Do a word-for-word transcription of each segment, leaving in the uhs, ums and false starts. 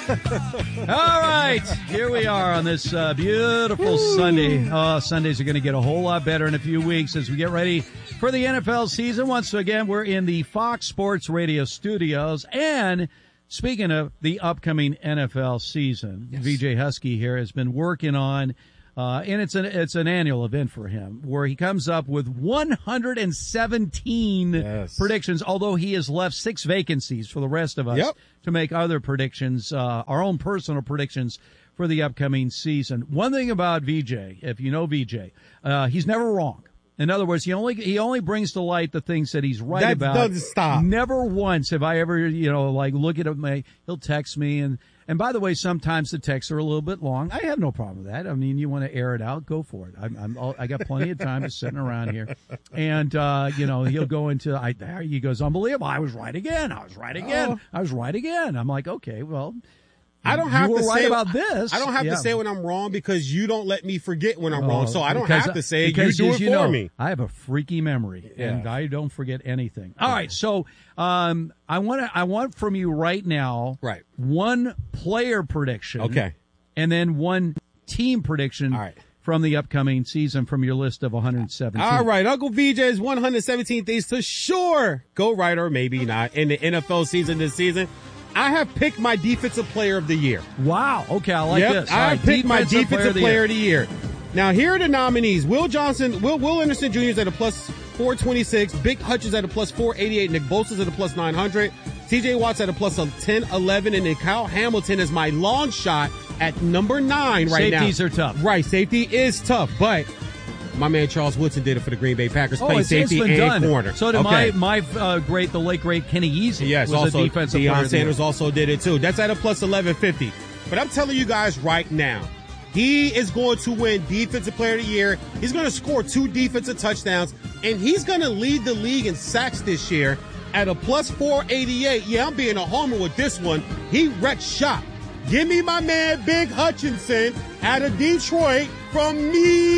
All right, here we are on this uh, beautiful Sunday. Oh, Sundays are going to get a whole lot better in a few weeks as we get ready for the N F L season. Once again, we're in the Fox Sports Radio studios. And speaking of the upcoming N F L season, yes. V J Husky here has been working on Uh, and it's an, it's an annual event for him where he comes up with one hundred seventeen yes. predictions, although he has left six vacancies for the rest of us yep. to make other predictions, uh, our own personal predictions for the upcoming season. One thing about V J, if you know V J, uh, he's never wrong. In other words, he only, he only brings to light the things that he's right that about. That doesn't stop. Never once have I ever, you know, like look at him, he'll text me and, And by the way, sometimes the texts are a little bit long. I have no problem with that. I mean, you want to air it out, go for it. I'm, I'm all, I got plenty of time just sitting around here. And, uh, you know, he'll go into, I, he goes, unbelievable. I was right again. I was right again. Oh. I was right again. I'm like, okay, well, I don't have you to were say right about this. I don't have yeah. to say when I'm wrong because you don't let me forget when I'm oh, wrong. So I don't have to say it. You do it you for know, me. I have a freaky memory, yeah. and I don't forget anything. All right, so um, I want to. I want from you right now, right, one player prediction, okay, and then one team prediction. All right. From the upcoming season from your list of one hundred seventeen. All right, Uncle V J's one hundred seventeen things to sure go right or maybe not in the N F L season this season. I have picked my defensive player of the year. Wow. Okay, I like yep, this. I right, have picked my defensive player, of the, player of the year. Now, here are the nominees. Will Johnson, Will, Will Anderson Junior is at a plus four twenty-six. Big Hutchins at a plus four eighty-eight. Nick Bosa's at a plus nine hundred. T J Watt's at a plus ten eleven. And then Kyle Hamilton is my long shot at number nine right Safeties now. Safeties are tough. Right, safety is tough, but my man Charles Woodson did it for the Green Bay Packers, oh, playing safety and done. corner. So did okay. my my uh, great, the late great Kenny Easy. Yes, was also a defensive Deion player Sanders also did it too. That's at a plus eleven fifty. But I'm telling you guys right now, he is going to win Defensive Player of the Year. He's going to score two defensive touchdowns, and he's going to lead the league in sacks this year at a plus four eighty-eight. Yeah, I'm being a homer with this one. He wrecked shop. Give me my man Big Hutchinson out of Detroit from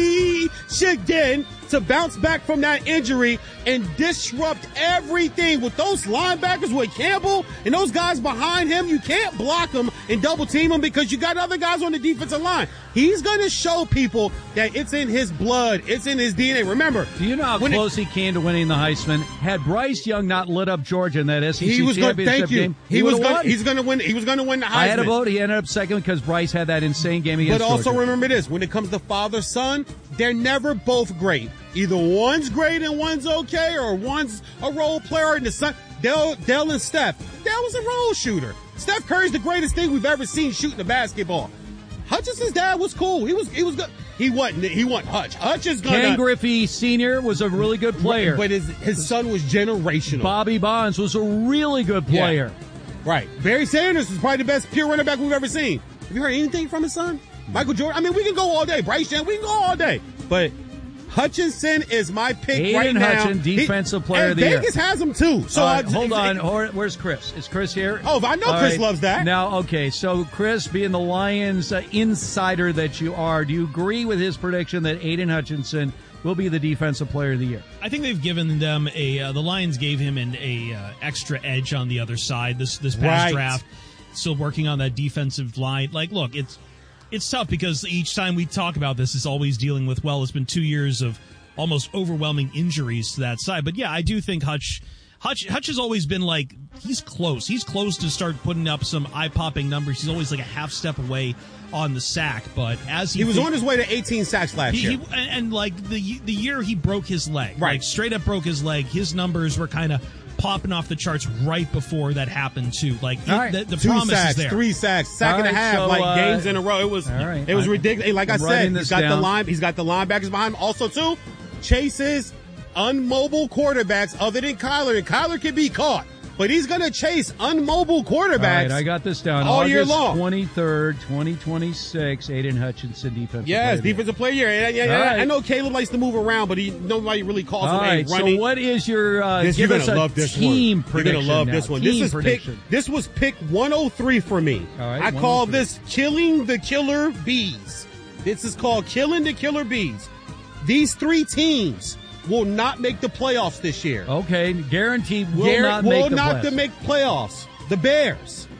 Michigan to bounce back from that injury and disrupt everything with those linebackers with Campbell and those guys behind him. You can't block them and double team them because you got other guys on the defensive line. He's going to show people that it's in his blood. It's in his D N A. Remember. Do you know how close it, he came to winning the Heisman? Had Bryce Young not lit up Georgia in that S E C he was championship gonna, thank you. game, he, he was going won. He's going to win. He was going to win the Heisman. I had a vote. He ended up second because Bryce had that insane game against But also Georgia. remember this. When it comes to father-son, they're never both great. Either one's great and one's okay, or one's a role player and the son. Dell, Dell and Steph. Dell was a role shooter. Steph Curry's the greatest thing we've ever seen shooting the basketball. Hutchinson's dad was cool. He was, he was good. He wasn't, he wasn't Hutch. Hutch is gonna. Ken Griffey Senior was a really good player. But his, his son was generational. Bobby Bonds was a really good player. Yeah. Right. Barry Sanders was probably the best pure running back we've ever seen. Have you heard anything from his son? Michael Jordan? I mean, we can go all day. Bryce Young, we can go all day. But Hutchinson is my pick Aiden right now. Hutchin, defensive he, player of the year. Vegas has him too. So right, I, hold it, on. it, Where's Chris? Is Chris here? Oh, I know All Chris right. loves that. Now, okay, so Chris, being the Lions uh, insider that you are, do you agree with his prediction that Aiden Hutchinson will be the defensive player of the year? I think they've given them a uh, the Lions gave him an a uh, extra edge on the other side this this past right. draft. Still working on that defensive line. Like, look, it's it's tough because each time we talk about this, it's always dealing with, well, it's been two years of almost overwhelming injuries to that side. But yeah, I do think Hutch, Hutch, Hutch has always been like, he's close. He's close to start putting up some eye-popping numbers. He's always like a half step away on the sack. But as he, he was think, on his way to eighteen sacks last he, year. He, and, and like the the year he broke his leg, right? Like straight up broke his leg. His numbers were kind of popping off the charts right before that happened too. Like it, right. the, the Two promise sacks, is there. three sacks, sack all and right, a half, so, like uh, games in a row. It was, right. it was I'm, ridiculous. Like I'm I said, he's got down. the line, he's got the linebackers behind him. Also, too, chases unmobile quarterbacks other than Kyler, and Kyler can be caught, but he's going to chase unmobile quarterbacks. All right, I got this down. all August year long. twenty-third, twenty twenty-six, Aiden Hutchinson, defensive yes, player. defensive player. Yeah, and, and, right. I know Caleb likes to move around, but he nobody really calls all him right, a running. so what is your uh, this, give you're us gonna a love this team one. prediction? You're gonna love now. this one. Team This is prediction. pick. This was pick one oh three for me. All right, I call this "Killing the Killer Bees." This is called "Killing the Killer Bees." These three teams will not make the playoffs this year. Okay, guaranteed will Garrett not will make the not playoffs. to make playoffs. The Bears,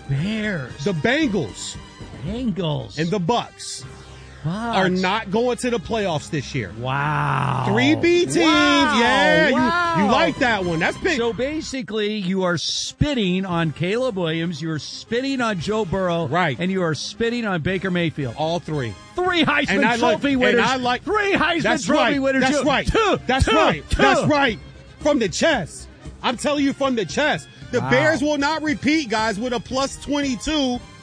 Bears. The Bengals. Bengals. And the Bucks. Bucks. Are not going to the playoffs this year. Wow. Three B teams. Wow. Yeah, Wow. You, you like that one. That's big. So basically, you are spitting on Caleb Williams, you are spitting on Joe Burrow, right, and you are spitting on Baker Mayfield. All three. Three Heisman and Trophy like, winners. And I like, Three Heisman that's Trophy right, winners. That's two, right. Two, that's two, right. Two. That's right. From the chest. I'm telling you from the chest. The wow. Bears will not repeat, guys, with a plus twenty-two